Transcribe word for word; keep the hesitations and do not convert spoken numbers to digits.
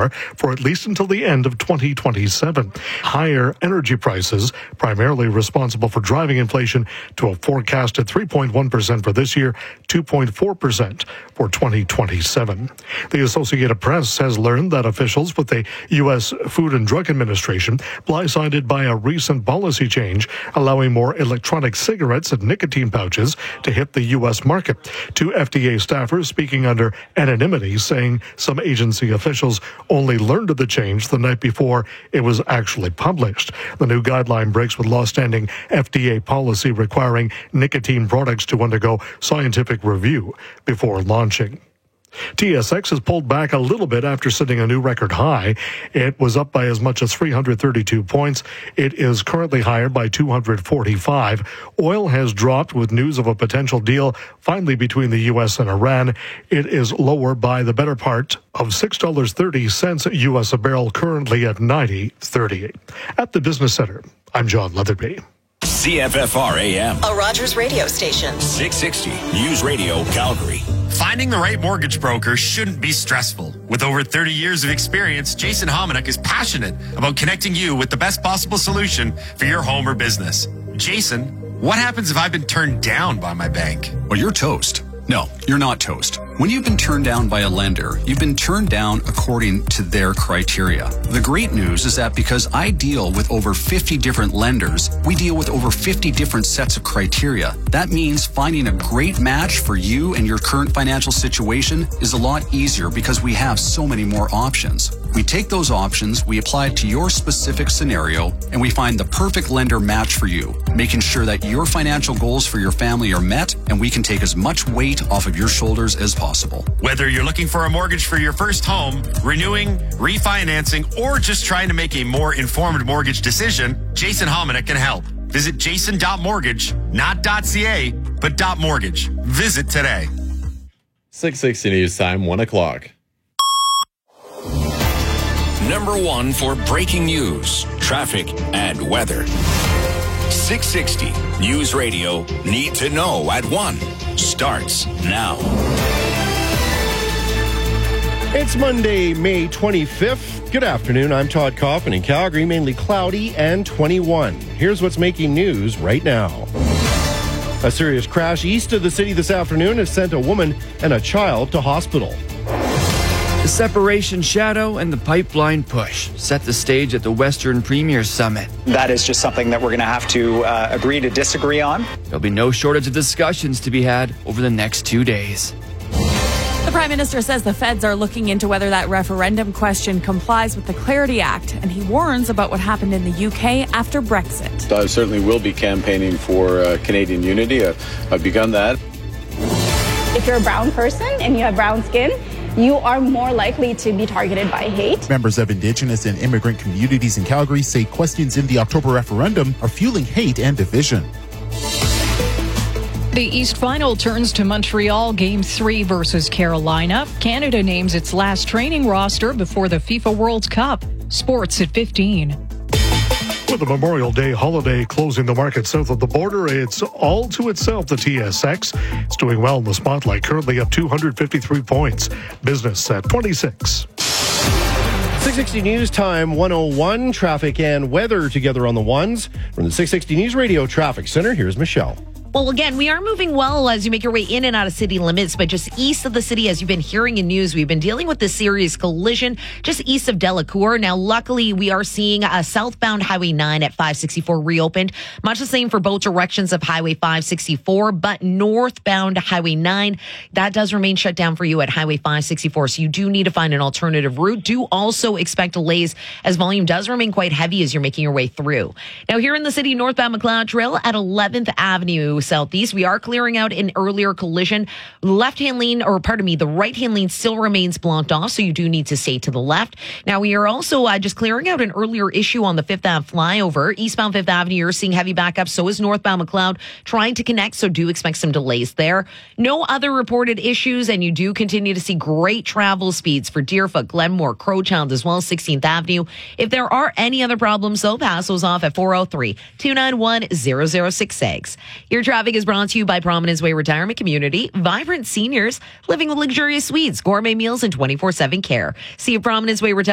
car for at least until the end of twenty twenty-seven. Higher energy prices, primarily responsible for driving inflation to a forecasted three point one percent for this year, two point four percent for twenty twenty-seven. The Associated Press has learned that officials with the U S Food and Drug Administration blindsided by a recent policy change allowing more electronic cigarettes and nicotine pouches to hit the U S market. Two F D A staffers speaking under anonymity saying some agency officials only learned of the change the night before it was actually published. The new guideline breaks with long-standing F D A policy requiring nicotine products to undergo scientific review before launching. T S X has pulled back a little bit after setting a new record high. It was up by as much as three hundred thirty-two points. It is currently higher by two hundred forty-five. Oil has dropped with news of a potential deal finally between the U S and Iran. It is lower by the better part of six dollars and thirty cents U S a barrel, currently at ninety thirty-eight. At the Business Center, I'm John Leatherby. C F F R A M, a Rogers radio station. six sixty News Radio, Calgary. Finding the right mortgage broker shouldn't be stressful. With over thirty years of experience, Jason Hominick is passionate about connecting you with the best possible solution for your home or business. Jason, what happens if I've been turned down by my bank? Well, you're toast. No, you're not toast. When you've been turned down by a lender, you've been turned down according to their criteria. The great news is that because I deal with over fifty different lenders, we deal with over fifty different sets of criteria. That means finding a great match for you and your current financial situation is a lot easier because we have so many more options. We take those options, we apply it to your specific scenario, and we find the perfect lender match for you, making sure that your financial goals for your family are met and we can take as much weight off of your shoulders as possible. Whether you're looking for a mortgage for your first home, renewing, refinancing, or just trying to make a more informed mortgage decision, Jason Hominick can help. Visit jason dot mortgage, not .ca, but .mortgage. Visit today. six sixty News Time, one o'clock. Number one for breaking news, traffic, and weather. six sixty News Radio, Need to Know at one. Starts now. It's Monday, May twenty-fifth. Good afternoon. I'm Todd Coffin in Calgary, mainly cloudy and twenty-one. Here's what's making news right now. A serious crash east of the city this afternoon has sent a woman and a child to hospital. The separation shadow and the pipeline push set the stage at the Western Premiers Summit. That is just something that we're going to have to uh, agree to disagree on. There'll be no shortage of discussions to be had over the next two days. The Prime Minister says the feds are looking into whether that referendum question complies with the Clarity Act, and he warns about what happened in the U K after Brexit. I certainly will be campaigning for uh, Canadian unity. I've, I've begun that. If you're a brown person and you have brown skin, you are more likely to be targeted by hate. Members of Indigenous and immigrant communities in Calgary say questions in the October referendum are fueling hate and division. The East Final turns to Montreal, Game three versus Carolina. Canada names its last training roster before the FIFA World Cup. Sports at fifteen. With the Memorial Day holiday closing the market south of the border, it's all to itself, the T S X. It's doing well in the spotlight, currently up two hundred fifty-three points. Business at twenty-six. six sixty News Time, one oh one. Traffic and weather together on the ones. From the six sixty News Radio Traffic Center, here's Michelle. Well, again, we are moving well as you make your way in and out of city limits, but just east of the city, as you've been hearing in news, we've been dealing with this serious collision just east of Delacour. Now, luckily, we are seeing a southbound Highway nine at five sixty-four reopened. Much the same for both directions of Highway five sixty-four, but northbound Highway nine, that does remain shut down for you at Highway five sixty-four. So you do need to find an alternative route. Do also expect delays as volume does remain quite heavy as you're making your way through. Now, here in the city, northbound McLeod Trail at eleventh Avenue Southeast, we are clearing out an earlier collision. Left-hand lane, or pardon me, the right-hand lane still remains blocked off, so you do need to stay to the left. Now, we are also uh, just clearing out an earlier issue on the Fifth Ave flyover. Eastbound Fifth Avenue, you're seeing heavy backup. So is northbound McLeod trying to connect, so do expect some delays there. No other reported issues, and you do continue to see great travel speeds for Deerfoot, Glenmore, Crowchild, as well as sixteenth Avenue. If there are any other problems, though, pass those off at four oh three, two nine one, zero zero six six. Your traffic is brought to you by Prominence Way Retirement Community. Vibrant seniors living with luxurious suites, gourmet meals, and twenty-four seven care. See you Prominence Way Retirement.